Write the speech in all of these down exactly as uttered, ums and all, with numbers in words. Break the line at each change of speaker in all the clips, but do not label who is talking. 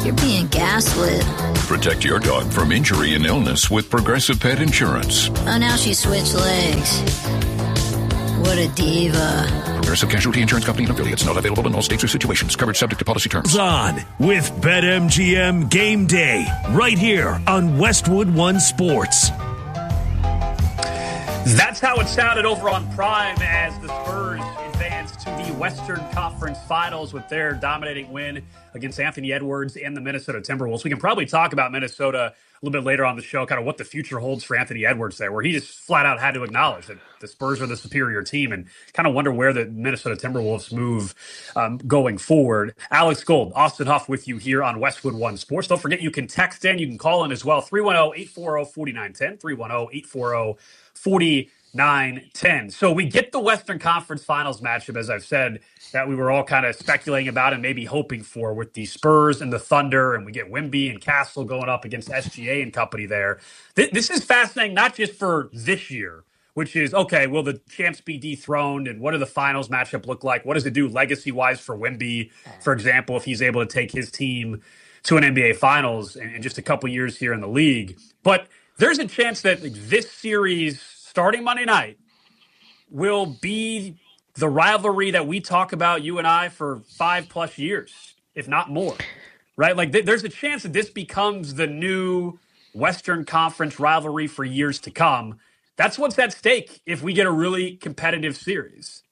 You're being gaslit.
Protect your dog from injury and illness with Progressive Pet Insurance.
Oh, now she switched legs. What a diva.
Progressive Casualty Insurance Company and affiliates. Not available in all states or situations. Coverage subject to policy terms.
On with BetMGM Game Day, right here on Westwood One Sports.
That's how it sounded over on Prime as the Spurs advance to the Western Conference Finals with their dominating win against Anthony Edwards and the Minnesota Timberwolves. We can probably talk about Minnesota a little bit later on the show, kind of what the future holds for Anthony Edwards there, where he just flat out had to acknowledge that the Spurs are the superior team and kind of wonder where the Minnesota Timberwolves move um, going forward. Alex Gold, Austin Huff with you here on Westwood One Sports. Don't forget you can text in, you can call in as well, three one zero, eight four zero, four nine one zero, three one zero, eight four zero, four nine ten. So we get the Western Conference Finals matchup, as I've said, that we were all kind of speculating about and maybe hoping for with the Spurs and the Thunder, and we get Wemby and Castle going up against S G A and company there. Th- this is fascinating, not just for this year, which is, okay, will the champs be dethroned, and what do the finals matchup look like? What does it do legacy-wise for Wemby, for example, if he's able to take his team to an N B A Finals in, in just a couple years here in the league? But there's a chance that like, this series, starting Monday night, will be the rivalry that we talk about, you and I, for five plus years, if not more, right? Like th- there's a chance that this becomes the new Western Conference rivalry for years to come. That's what's at stake if we get a really competitive series.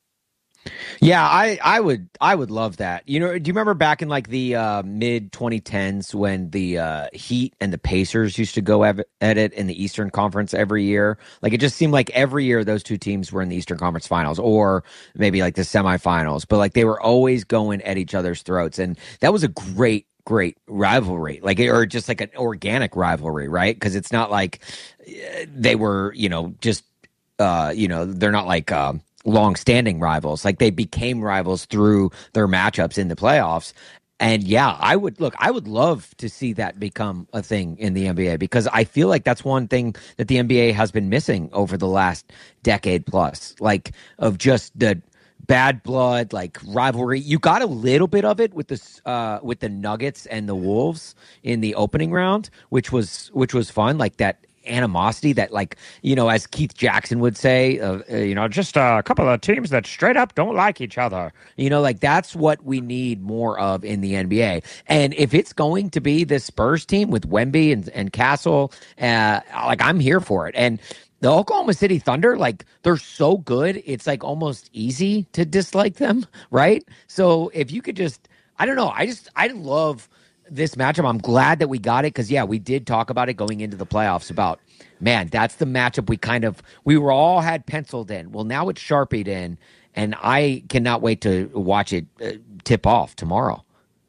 Yeah, I, I would I would love that. You know, do you remember back in like the uh, mid twenty tens when the uh, Heat and the Pacers used to go at it in the Eastern Conference every year? Like it just seemed like every year those two teams were in the Eastern Conference Finals or maybe like the semifinals, but like they were always going at each other's throats, and that was a great. Great rivalry, like, or just like an organic rivalry, right? Because it's not like they were, you know, just, uh, you know, they're not like uh, long-standing rivals. Like they became rivals through their matchups in the playoffs. And yeah, I would look, I would love to see that become a thing in the N B A because I feel like that's one thing that the N B A has been missing over the last decade plus, like of just the bad blood, like rivalry. You got a little bit of it with the uh, with the Nuggets and the Wolves in the opening round, which was which was fun. Like that animosity, that like you know, as Keith Jackson would say, uh, uh, you know, just uh, a couple of teams that straight up don't like each other. You know, like that's what we need more of in the N B A. And if it's going to be this Spurs team with Wemby and, and Castle, uh, like I'm here for it. And the Oklahoma City Thunder, like, they're so good, it's, like, almost easy to dislike them, right? So if you could just, I don't know, I just, I love this matchup. I'm glad that we got it because, yeah, we did talk about it going into the playoffs about, man, that's the matchup we kind of, we were all had penciled in. Well, now it's Sharpied in, and I cannot wait to watch it uh, tip off tomorrow.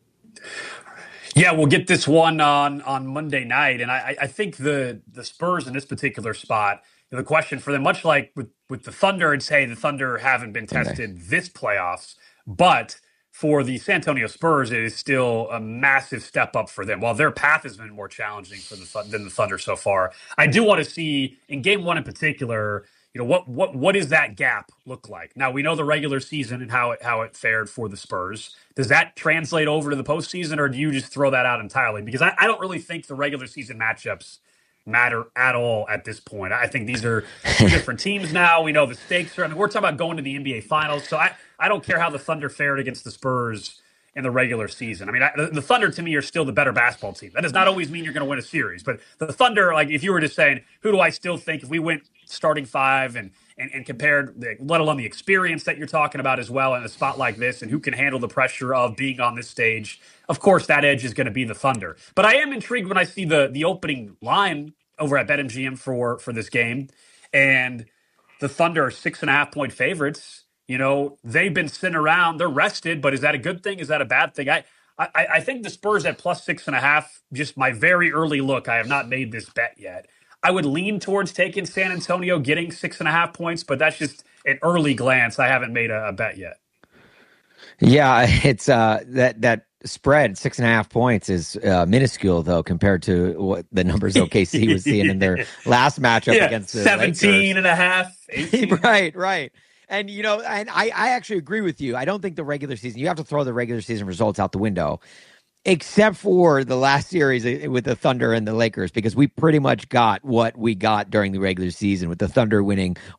Yeah, we'll get this one on, on Monday night, and I, I think the the Spurs in this particular spot, the question for them, much like with, with the Thunder, and say the Thunder haven't been tested okay. this playoffs, but for the San Antonio Spurs, it is still a massive step up for them. While their path has been more challenging for the than the Thunder so far, I do want to see in Game One in particular, you know, what what what does that gap look like? Now we know the regular season and how it how it fared for the Spurs. Does that translate over to the postseason, or do you just throw that out entirely? Because I, I don't really think the regular season matchups matter at all at this point. I think these are two different teams now. We know the stakes are. I mean, we're talking about going to the N B A Finals, so I, I don't care how the Thunder fared against the Spurs in the regular season. I mean, I, the, the Thunder to me are still the better basketball team. That does not always mean you're going to win a series, but the Thunder, like if you were just saying, who do I still think if we went starting five and and, and compared, the, let alone the experience that you're talking about as well in a spot like this, and who can handle the pressure of being on this stage, of course that edge is going to be the Thunder. But I am intrigued when I see the the opening line over at BetMGM for for this game, and the Thunder are six and a half point favorites. You know, they've been sitting around, they're rested, but is that a good thing? Is that a bad thing? I I, I think the Spurs at plus six and a half, just my very early look, I have not made this bet yet. I would lean towards taking San Antonio getting six and a half points, but that's just an early glance. I haven't made a, a bet yet.
Yeah, it's uh, that that spread, six and a half points, is uh, minuscule, though, compared to what the numbers O K C was seeing in their last matchup yeah, against the
seventeen
Lakers.
and a half.
Right, right. And, you know, and I, I actually agree with you. I don't think the regular season, you have to throw the regular season results out the window. except for the last series with the Thunder and the Lakers, because we pretty much got what we got during the regular season with the Thunder winning